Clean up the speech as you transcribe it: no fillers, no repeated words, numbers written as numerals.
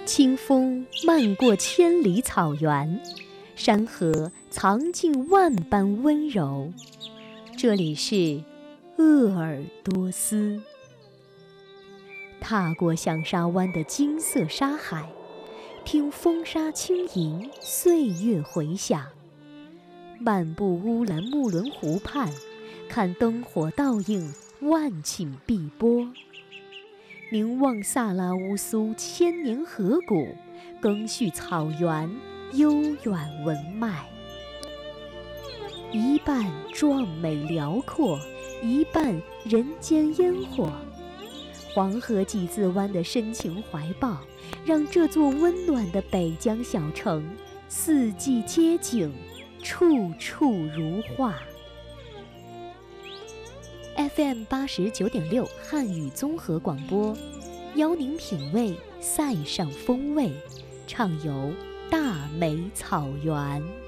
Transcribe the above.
清风漫过千里草原，山河藏进万般温柔。这里是鄂尔多斯。踏过响沙湾的金色沙海，听风沙轻吟，岁月回响。漫步乌兰木伦湖畔，看灯火倒映万顷碧波。凝望萨拉乌苏千年河谷，更续草原悠远文脉。一半壮美辽阔，一半人间烟火。黄河几字湾的深情怀抱，让这座温暖的北疆小城四季街景，处处如画。FM 89.6汉语综合广播，邀您品味塞上风味，畅游大美草原。